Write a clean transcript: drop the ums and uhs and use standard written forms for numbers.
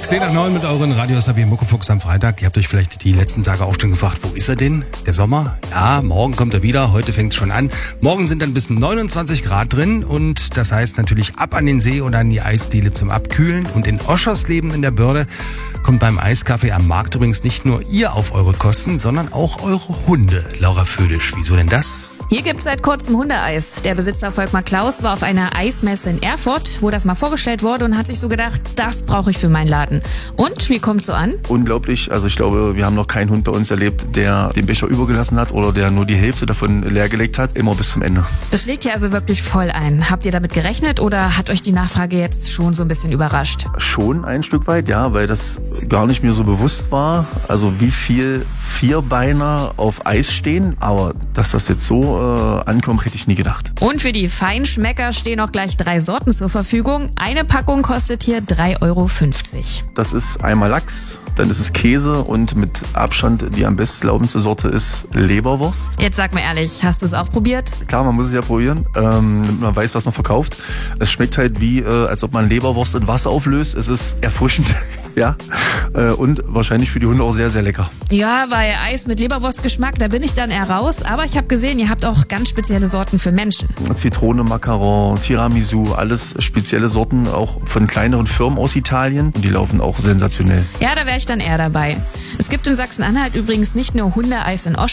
10 nach 9 mit euren Radios AB Muckefuchs am Freitag. Ihr habt euch vielleicht die letzten Tage auch schon gefragt, wo ist er denn? Der Sommer? Ja, morgen kommt er wieder, heute fängt es schon an. Morgen sind dann bis 29 Grad drin und das heißt natürlich ab an den See und an die Eisdiele zum Abkühlen. Und in Oschersleben in der Börde kommt beim Eiskaffee am Markt übrigens nicht nur ihr auf eure Kosten, sondern auch eure Hunde. Laura Födisch, wieso denn das? Hier gibt's seit kurzem Hundeeis. Der Besitzer Volkmar Klaus war auf einer Eismesse in Erfurt, wo das mal vorgestellt wurde und hat sich so gedacht, das brauche ich für meinen Laden. Und, wie kommt's so an? Unglaublich. Also ich glaube, wir haben noch keinen Hund bei uns erlebt, der den Becher übergelassen hat oder der nur die Hälfte davon leergelegt hat. Immer bis zum Ende. Das schlägt hier also wirklich voll ein. Habt ihr damit gerechnet oder hat euch die Nachfrage jetzt schon so ein bisschen überrascht? Schon ein Stück weit, ja, weil das gar nicht mir so bewusst war. Also wie viel Vierbeiner auf Eis stehen. Aber dass das jetzt so ankommt, hätte ich nie gedacht. Und für die Feinschmecker stehen auch gleich 3 Sorten zur Verfügung. Eine Packung kostet hier 3,50 €. Das ist einmal Lachs, dann ist es Käse und mit Abstand die am bestlaubendste Sorte ist Leberwurst. Jetzt sag mal ehrlich, hast du es auch probiert? Klar, man muss es ja probieren, damit man weiß, was man verkauft. Es schmeckt halt wie, als ob man Leberwurst in Wasser auflöst. Es ist erfrischend, ja, und wahrscheinlich für die Hunde auch sehr, sehr lecker. Ja, bei Eis mit Leberwurstgeschmack, da bin ich dann eher raus. Aber ich habe gesehen, ihr habt auch ganz spezielle Sorten für Menschen. Zitrone, Macaron, Tiramisu, alles spezielle Sorten, auch von kleineren Firmen aus Italien. Und die laufen auch sensationell. Ja, da wäre ich dann eher dabei. Es gibt in Sachsen-Anhalt übrigens nicht nur Hundeeis in Osch.